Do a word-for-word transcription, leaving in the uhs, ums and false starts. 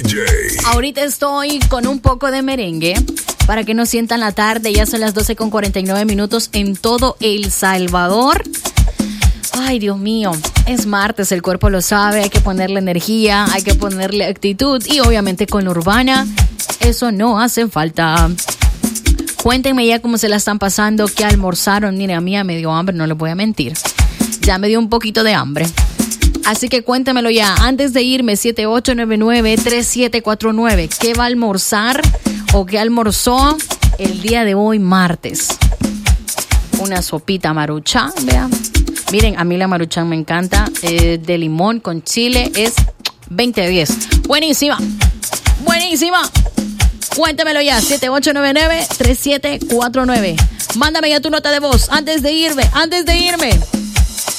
J. Ahorita estoy con un poco de merengue para que no sientan la tarde. Ya son las doce con cuarenta y nueve minutos en todo El Salvador. Ay, Dios mío, es martes, el cuerpo lo sabe, hay que ponerle energía, hay que ponerle actitud y obviamente con la urbana eso no hace falta. Cuéntenme ya cómo se la están pasando, qué almorzaron. Mire, a mí ya me dio hambre, no les voy a mentir. Ya me dio un poquito de hambre. Así que cuéntemelo ya, antes de irme, siete ocho nueve nueve, tres siete cuatro nueve. ¿Qué va a almorzar o qué almorzó el día de hoy, martes? Una sopita maruchan, vean. Miren, a mí la maruchan me encanta, eh, de limón con chile, es veinte de diez. Buenísima, buenísima. Cuéntamelo ya, siete ocho nueve nueve, tres siete cuatro nueve. Mándame ya tu nota de voz antes de irme, antes de irme.